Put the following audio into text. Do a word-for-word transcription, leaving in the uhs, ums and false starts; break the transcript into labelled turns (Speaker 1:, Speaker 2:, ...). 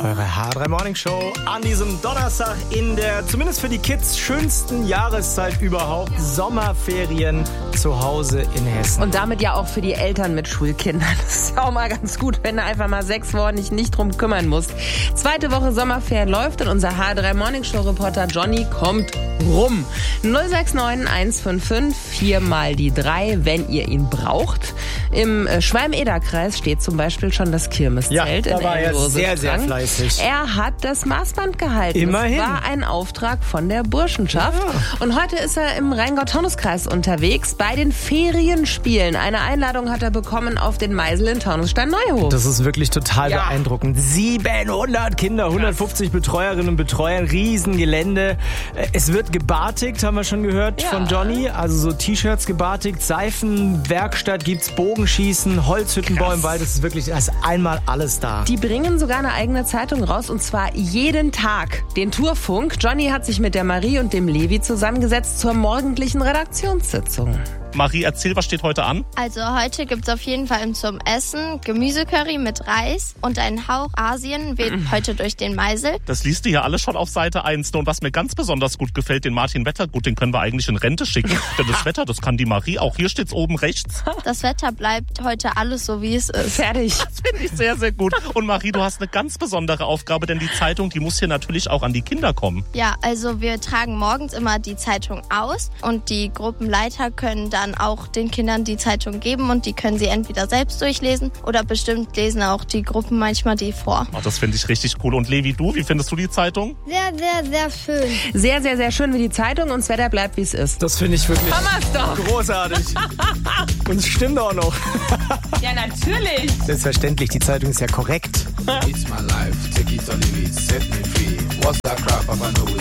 Speaker 1: Eure H drei Morning Show an diesem Donnerstag in der, zumindest für die Kids, schönsten Jahreszeit überhaupt. Sommerferien zu Hause in Hessen.
Speaker 2: Und damit ja auch für die Eltern mit Schulkindern. Das ist ja auch mal ganz gut, wenn du einfach mal sechs Wochen dich nicht drum kümmern musst. Zweite Woche Sommerferien läuft und unser H drei Morning Show Reporter Johnny kommt rum. null sechs neun eins fünf fünf vier mal die drei, wenn ihr ihn braucht. Im Schwalm-Eder-Kreis steht zum Beispiel schon das Kirmeszelt
Speaker 1: ja, da
Speaker 2: in
Speaker 1: war er
Speaker 2: Elmlose
Speaker 1: sehr, sehr
Speaker 2: dran.
Speaker 1: fleißig.
Speaker 2: Er hat das Maßband gehalten.
Speaker 1: Immerhin.
Speaker 2: Das war ein Auftrag von der Burschenschaft.
Speaker 1: Ja.
Speaker 2: Und heute ist er im Rheingau-Taunus-Kreis unterwegs bei den Ferienspielen. Eine Einladung hat er bekommen auf den Meisel in Taunusstein-Neuhof.
Speaker 1: Das ist wirklich total
Speaker 2: Ja.
Speaker 1: beeindruckend. siebenhundert Kinder, hundertfünfzig Betreuerinnen und Betreuer, Riesengelände. Es wird gebartigt, haben wir schon gehört
Speaker 2: Ja.
Speaker 1: von Johnny. Also so T-Shirts gebartigt, Seifenwerkstatt gibt's, Bogenschießen, Holzhüttenbau im Wald. Das ist wirklich, da ist einmal alles da.
Speaker 2: Die bringen sogar eine eigene Zeitung raus und zwar jeden Tag. Den Tourfunk. Johnny hat sich mit der Marie und dem Levi zusammengesetzt zur morgendlichen Redaktionssitzung.
Speaker 3: Marie, erzähl, was steht heute an?
Speaker 4: Also heute gibt's auf jeden Fall zum Essen Gemüsecurry mit Reis und ein Hauch Asien weht heute durch den Meisel.
Speaker 3: Das liest du ja alles schon auf Seite eins. Und was mir ganz besonders gut gefällt, den Martin Wettergut, den können wir eigentlich in Rente schicken. Denn das Wetter, das kann die Marie auch. Hier steht's oben rechts.
Speaker 4: Das Wetter bleibt heute alles so, wie es ist.
Speaker 2: Fertig.
Speaker 3: Das finde ich sehr, sehr gut. Und Marie, du hast eine ganz besondere Aufgabe, denn die Zeitung, die muss hier natürlich auch an die Kinder kommen.
Speaker 4: Ja, also wir tragen morgens immer die Zeitung aus und die Gruppenleiter können dann auch den Kindern die Zeitung geben und die können sie entweder selbst durchlesen oder bestimmt lesen auch die Gruppen manchmal die vor.
Speaker 3: Oh, das finde ich richtig cool. Und Levi, du, wie findest du die Zeitung?
Speaker 4: Sehr, sehr, sehr schön.
Speaker 2: Sehr, sehr, sehr schön wie die Zeitung und das Wetter bleibt, wie es ist.
Speaker 1: Das finde ich wirklich
Speaker 2: Hammer's doch.
Speaker 1: großartig. Und es stimmt auch noch.
Speaker 2: Ja, natürlich.
Speaker 1: Selbstverständlich, die Zeitung ist ja korrekt.
Speaker 5: It's my life, take it or leave it, set me free. What's that crap, Papa? No,